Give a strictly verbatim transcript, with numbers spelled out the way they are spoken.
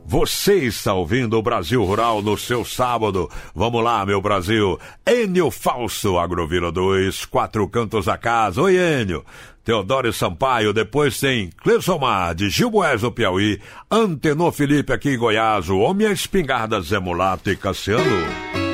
Você está ouvindo o Brasil Rural no seu sábado. Vamos lá, meu Brasil. Enio Fausto, Agrovila dois, Quatro Cantos da Casa. Oi, Enio. Teodoro Sampaio, depois tem Cleisomar, de Gilboés do Piauí. Antenor Felipe aqui em Goiás. O homem é espingarda Zé Mulato e Cassiano.